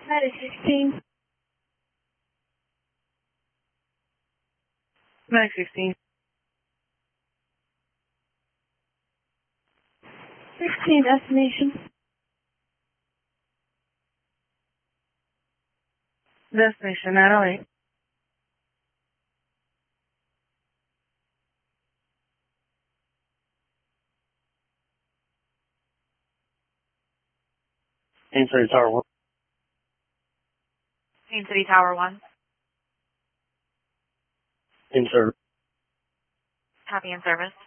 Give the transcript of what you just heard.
Meta 16. Meta 16. 16 destination. Destination 908. Queen City Tower 1. Queen City Tower 1. In service. Copy in service.